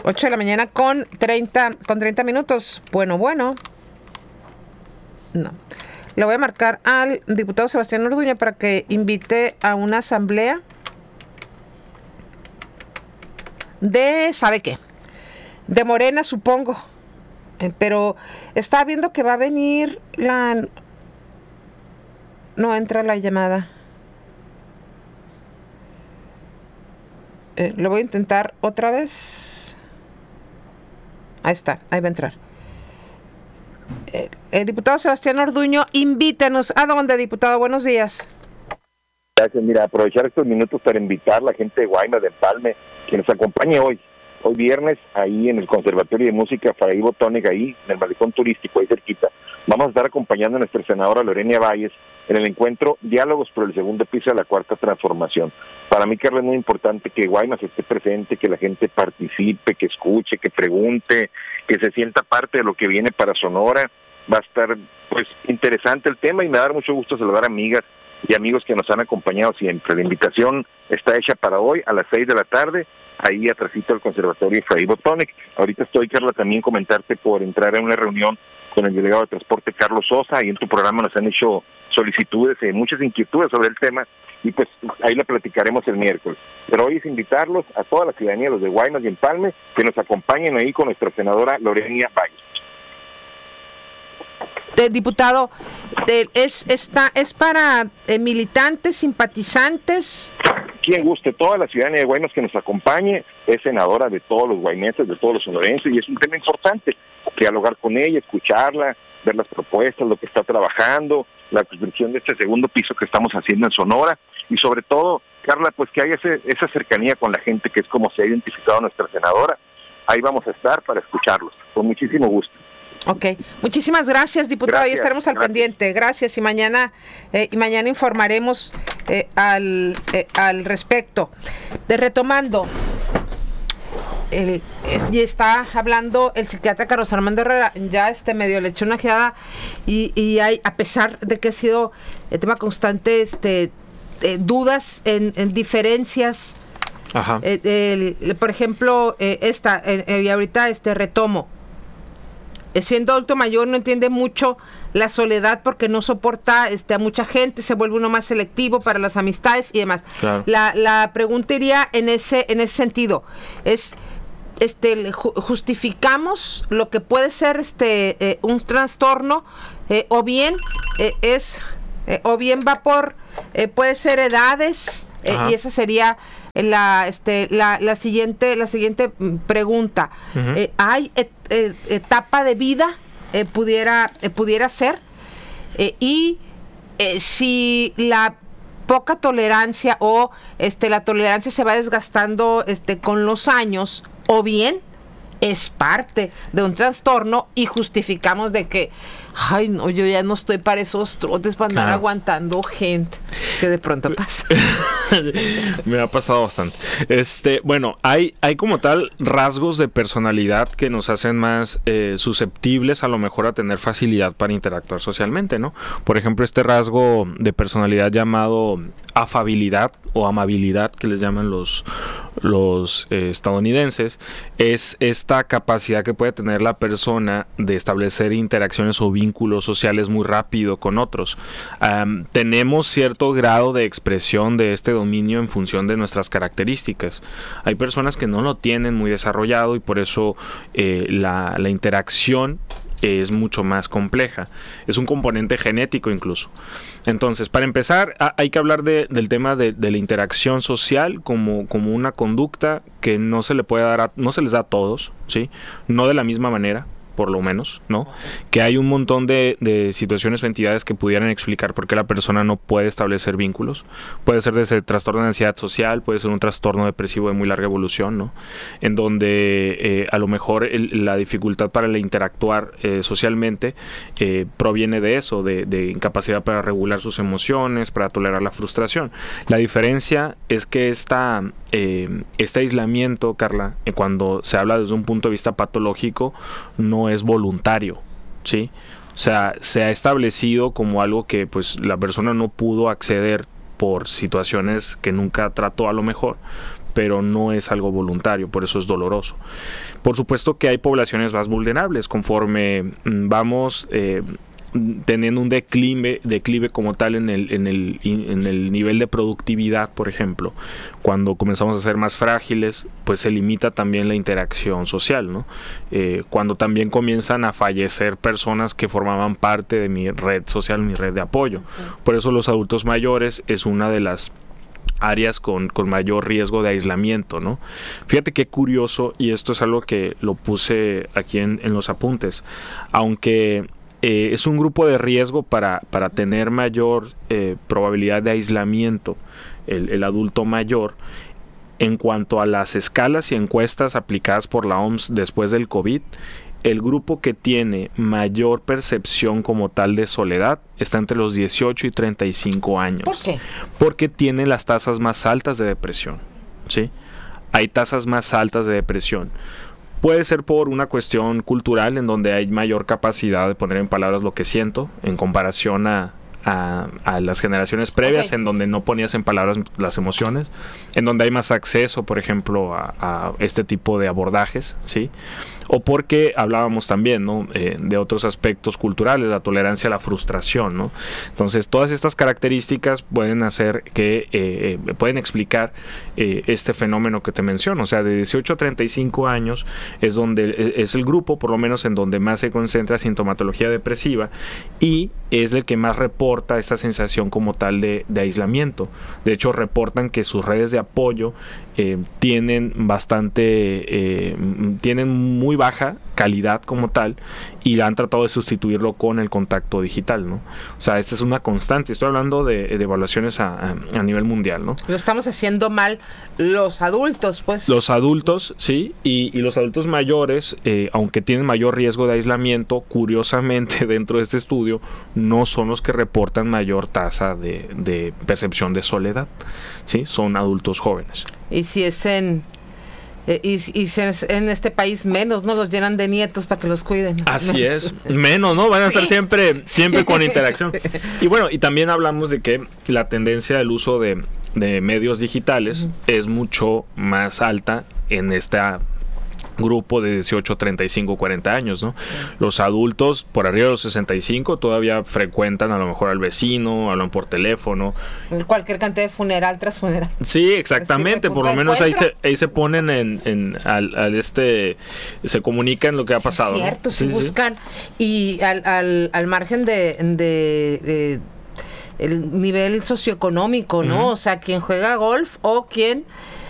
8 de la mañana con 30 minutos. Bueno. No. Le voy a marcar al diputado Sebastián Orduña para que invite a una asamblea de, ¿sabe qué? De Morena, supongo. Pero está viendo que va a venir la... No entra la llamada. Lo voy a intentar otra vez. Ahí está, ahí va a entrar. El diputado Sebastián Orduño, invítenos. ¿A dónde, diputado? Buenos días. Gracias. Mira, aprovechar estos minutos para invitar a la gente de Guaymas, de Empalme, que nos acompañe hoy viernes, ahí en el Conservatorio de Música Fray Botónica, ahí en el malecón turístico, ahí cerquita. Vamos a estar acompañando a nuestra senadora Lorenia Valles en el encuentro Diálogos por el segundo piso de la Cuarta Transformación. Para mí, Carla, es muy importante que Guaymas esté presente, que la gente participe, que escuche, que pregunte, que se sienta parte de lo que viene para Sonora. Va a estar, pues, interesante el tema y me va a dar mucho gusto saludar a amigas y amigos que nos han acompañado siempre. La invitación está hecha para hoy a las 6 de la tarde, ahí atrásito del Conservatorio Fray Botónica. Ahorita estoy, Carla, también comentarte por entrar en una reunión con el delegado de Transporte, Carlos Sosa, y en tu programa nos han hecho solicitudes, muchas inquietudes sobre el tema, y pues ahí la platicaremos el miércoles. Pero hoy es invitarlos a toda la ciudadanía, los de Guaymas y Empalme, que nos acompañen ahí con nuestra senadora Lorenia Valles. Diputado, es para militantes, simpatizantes. Quien guste, toda la ciudadanía de Guaymas que nos acompañe, es senadora de todos los guaymeses, de todos los sonorenses, y es un tema importante, dialogar con ella, escucharla, ver las propuestas, lo que está trabajando, la construcción de este segundo piso que estamos haciendo en Sonora, y sobre todo, Carla, pues que haya esa cercanía con la gente, que es como se ha identificado nuestra senadora. Ahí vamos a estar para escucharlos, con muchísimo gusto. Ok, muchísimas gracias, diputado. Gracias, y estaremos al pendiente. Gracias, y mañana informaremos al respecto. Retomando, y está hablando el psiquiatra Carlos Armando Herrera, ya medio le echó una ojeada, y hay, a pesar de que ha sido el tema constante, dudas en diferencias. Ajá. Por ejemplo, y ahorita retomo. Siendo adulto mayor no entiende mucho la soledad porque no soporta a mucha gente, se vuelve uno más selectivo para las amistades y demás. Claro. La pregunta iría en ese sentido. Justificamos lo que puede ser un trastorno o bien va por puede ser edades, y esa sería la siguiente pregunta. Uh-huh. ¿Hay etapa de vida pudiera ser? Y si la poca tolerancia o la tolerancia se va desgastando con los años, o bien es parte de un trastorno y justificamos de que ay no, yo ya no estoy para esos trotes, para andar aguantando gente, que de pronto pasa. Me ha pasado bastante. Bueno, hay como tal rasgos de personalidad que nos hacen más susceptibles a lo mejor a tener facilidad para interactuar socialmente, ¿no? Por ejemplo, este rasgo de personalidad llamado afabilidad o amabilidad, que les llaman los estadounidenses, es esta capacidad que puede tener la persona de establecer interacciones o vínculos sociales muy rápido con otros. Tenemos cierto grado de expresión de este dominio en función de nuestras características. Hay personas que no lo tienen muy desarrollado y por eso la interacción es mucho más compleja. Es un componente genético incluso. Entonces, para empezar, hay que hablar del tema de la interacción social como una conducta que no se le puede dar no se les da a todos, ¿sí? No de la misma manera, por lo menos, ¿no? Que hay un montón de situaciones o entidades que pudieran explicar por qué la persona no puede establecer vínculos. Puede ser desde trastorno de ansiedad social, puede ser un trastorno depresivo de muy larga evolución, ¿no? En donde a lo mejor la dificultad para el interactuar socialmente proviene de eso, de incapacidad para regular sus emociones, para tolerar la frustración. La diferencia es que este aislamiento, Carla, cuando se habla desde un punto de vista patológico, no es voluntario, ¿sí? O sea, se ha establecido como algo que pues la persona no pudo acceder por situaciones que nunca trató a lo mejor, pero no es algo voluntario, por eso es doloroso. Por supuesto que hay poblaciones más vulnerables conforme vamos teniendo un declive como tal en el nivel de productividad, por ejemplo. Cuando comenzamos a ser más frágiles, pues se limita también la interacción social, ¿no? Cuando también comienzan a fallecer personas que formaban parte de mi red social, mi red de apoyo. Sí. Por eso los adultos mayores es una de las áreas con mayor riesgo de aislamiento, ¿no? Fíjate qué curioso, y esto es algo que lo puse aquí en los apuntes, aunque es un grupo de riesgo para tener mayor probabilidad de aislamiento, el adulto mayor. En cuanto a las escalas y encuestas aplicadas por la OMS después del COVID, el grupo que tiene mayor percepción como tal de soledad está entre los 18 y 35 años. ¿Por qué? Porque tiene las tasas más altas de depresión, ¿sí? Hay tasas más altas de depresión. Puede ser por una cuestión cultural en donde hay mayor capacidad de poner en palabras lo que siento en comparación a las generaciones previas, okay, en donde no ponías en palabras las emociones, en donde hay más acceso, por ejemplo, a este tipo de abordajes, ¿sí? O porque hablábamos también, ¿no? De otros aspectos culturales, la tolerancia a la frustración, ¿no? Entonces, todas estas características pueden hacer que, pueden explicar este fenómeno que te menciono. O sea, de 18 a 35 años es el grupo, por lo menos, en donde más se concentra sintomatología depresiva, y es el que más reporta esta sensación como tal de aislamiento. De hecho, reportan que sus redes de apoyo tienen muy baja calidad como tal, y han tratado de sustituirlo con el contacto digital, ¿no? O sea, esta es una constante. Estoy hablando de evaluaciones a nivel mundial, ¿no? Lo estamos haciendo mal los adultos, pues. Los adultos, sí, y los adultos mayores, aunque tienen mayor riesgo de aislamiento, curiosamente dentro de este estudio, no son los que reportan mayor tasa de percepción de soledad, ¿sí? Son adultos jóvenes. Y si es en este país menos, ¿no? Los llenan de nietos para que los cuiden. Así es, menos, ¿no? Van a estar siempre con interacción. Y bueno, y también hablamos de que la tendencia del uso de medios digitales es mucho más alta en esta grupo de 18, 35, 40 años, ¿no? Los adultos por arriba de los 65 todavía frecuentan a lo mejor al vecino, hablan por teléfono. Cualquier cantidad de funeral tras funeral. Sí, exactamente, por lo menos ahí se ponen se comunican lo que ha pasado. Es cierto, ¿no? sí, buscan, y al margen de el nivel socioeconómico, ¿no? O sea, quien juega golf o quien